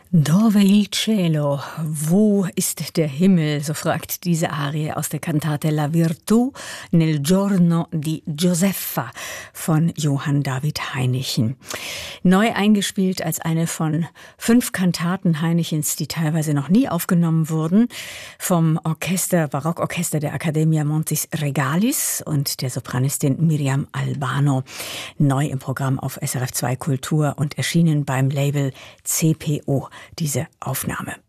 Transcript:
Dove il cielo? Wo ist der Himmel? So fragt diese Arie aus der Kantate La Virtù nel giorno di Giuseppa von Johann David Hainichen. Neu eingespielt als eine von 5 Kantaten Hainichens, die teilweise noch nie aufgenommen wurden, vom Barockorchester der Accademia Montis Regalis und der Sopranistin Miriam Albano. Neu im Programm auf SRF 2 Kultur und erschienen beim Label CPO. Diese Aufnahme.